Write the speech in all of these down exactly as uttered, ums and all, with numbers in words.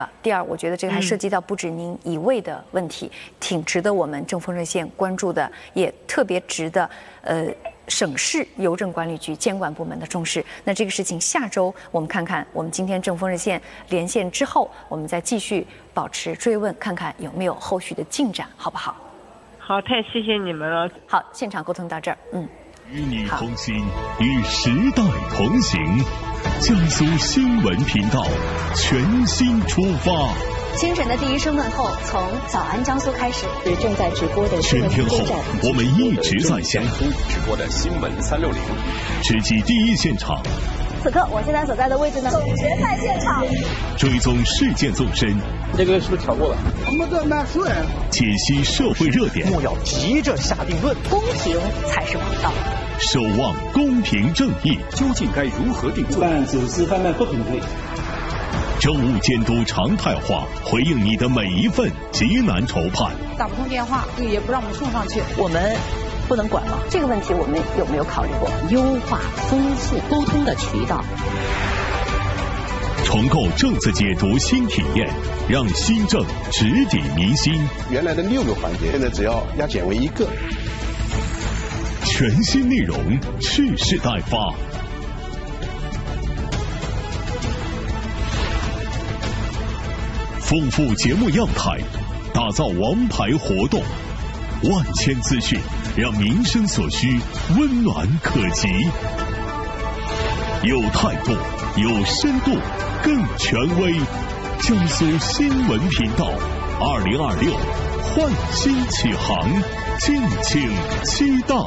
第二，我觉得这个还涉及到不止您一位的问题，嗯、挺值得我们政风热线关注的，也特别值得呃省市邮政管理局监管部门的重视。那这个事情下周我们看看，我们今天政风热线连线之后，我们再继续保持追问，看看有没有后续的进展，好不好？ 好，太谢谢你们了。 好，现场沟通到这儿，嗯。 与你同行，与时代同行。江苏新闻频道全新出发。 清晨的第一声问候，从早安江苏开始。是正在直播的全天候，我们一直在线。 直播的新闻三六零， 直击第一现场。 此刻我现在所在的位置呢，总决赛现场， 追踪事件纵深。 这个是不是调过了？ 我们这蛮顺。 解析社会热点。 莫要急着下定论， 公平才是王道。 守望公平正义， 究竟该如何定罪？ 办走私贩卖不平配。 政务监督常态化，回应你的每一份急难愁盼。 打不通电话，也不让我们送上去， 我们不能管吗？这个问题我们有没有考虑过优化、丰富沟通的渠道？ 重构政策解读新体验，让新政直抵民心。 原来的六个环节，现在只要压减为一个。 全新内容，蓄势待发。丰富节目样态，打造王牌活动，万千资讯，让民生所需温暖可及。有态度，有深度，更权威。江苏新闻频道，二零二六焕新启航，敬请期待。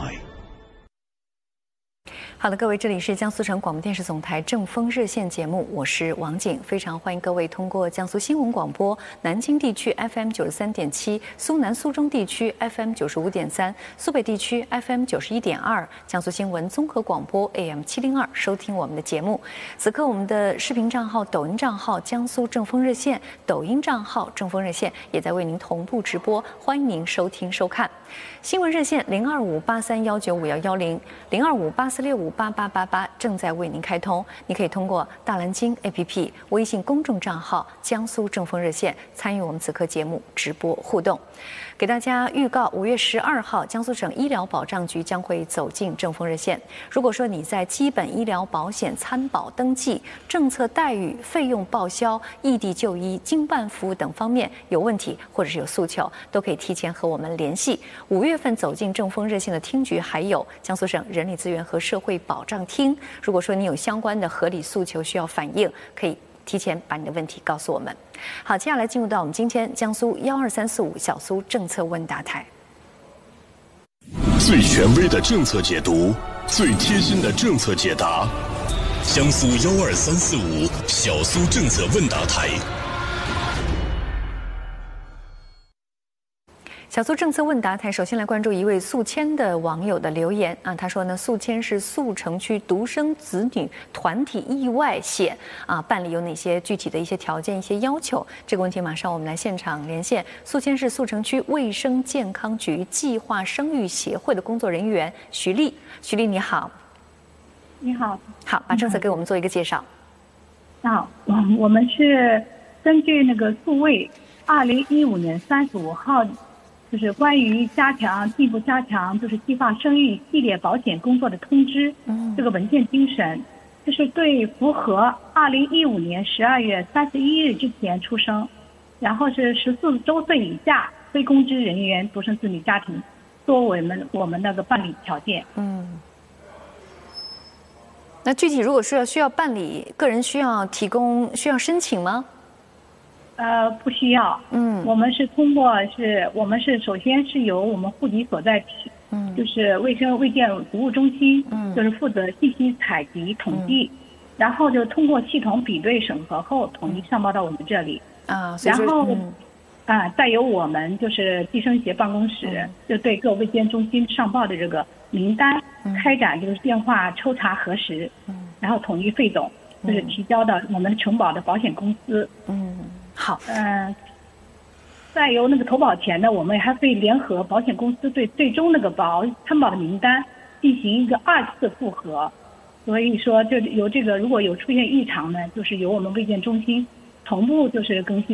好的，各位，这里是江苏省广播电视总台政风热线节目，我是王景，非常欢迎各位通过江苏新闻广播南京地区 F M 九十三点七、苏南苏中地区 F M 九十五点三、苏北地区 F M 九十一点二、江苏新闻综合广播 A M 七零二收听我们的节目。此刻我们的视频账号、抖音账号江苏政风热线、抖音账号政风热线也在为您同步直播，欢迎您收听收看。新闻热线零二五八三幺九五幺幺零、零二五八四六五八八八八正在为您开通，你可以通过大蓝鲸 A P P、微信公众账号江苏政风热线参与我们此刻节目直播互动。给大家预告，五月十二号，江苏省医疗保障局将会走进政风热线。如果说你在基本医疗保险参保登记、政策待遇、费用报销、异地就医、经办服务等方面有问题，或者是有诉求，都可以提前和我们联系。五月份走进政风热线的厅局还有江苏省人力资源和社会保障厅。如果说你有相关的合理诉求需要反映，可以提前把你的问题告诉我们。好，接下来进入到我们今天江苏幺二三四五小苏政策问答台。 最权威的政策解读，最贴心的政策解答。江苏幺二三四五小苏政策问答台。 小苏政策问答台，首先来关注一位宿迁的网友的留言啊，他说呢，宿迁是宿城区独生子女团体意外险啊，办理有哪些具体的一些条件、一些要求？这个问题马上我们来现场连线宿迁市宿城区卫生健康局计划生育协会的工作人员徐丽。徐丽你好。 你好。 好，把政策给我们做一个介绍。 好，嗯，我们是根据那个宿卫二零一五年三十五号。就是关于加强进一步加强就是计划生育系列保险工作的通知，这个文件精神，就是对符合二零一五年十二月三十一日之前出生，然后是十四周岁以下非公职人员独生子女家庭，作为我们我们那个办理条件。 嗯。那具体如果是要需要办理，个人需要提供需要申请吗？ 呃，不需要。嗯，我们是通过是，我们是首先是由我们户籍所在地，嗯，就是卫生卫健服务中心，嗯，就是负责信息采集统计，嗯、然后就通过系统比对审核后统一上报到我们这里。啊，然后，嗯、啊，再由我们就是计生协办公室、嗯、就对各卫健中心上报的这个名单、嗯、开展就是电话抽查核实，嗯，然后统一费总，就是提交到我们承保的保险公司。嗯。 好， 嗯、呃，再由那个投保前呢，我们还会联合保险公司对最终那个保参保的名单进行一个二次复核，所以说就由这个如果有出现异常呢，就是由我们卫健中心同步就是更新。